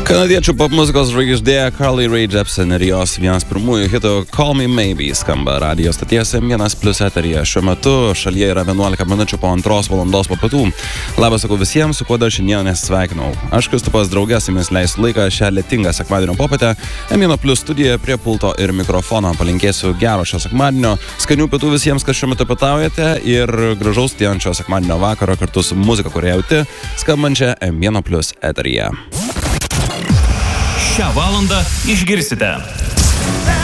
Kanadiečių popmuzikos žvaigždė Carly Rae Jepsen ir jos vienas pirmųjų hitų Call Me Maybe skamba radijo stoties M1+ eteryje. Šiuo metu šalyje yra 11 minučių po 2 valandos po pietų. Labas sakau visiems, su kuo dar šiandien nesisveikinau. Aš Kristupas draugės jumis leisiu laiką šią lietingą sekmadienio popietę. M1+ studijoje prie pulto ir mikrofono. Palinkėsiu gero šio sekmadienio, skanių pietų visiems, kas šiuo metu pietaujate, ir gražaus dienčio sekmadienio vakaro kartu su muzika, kurią jauti, skambančia M1+ eteryje. Šią valandą išgirsite.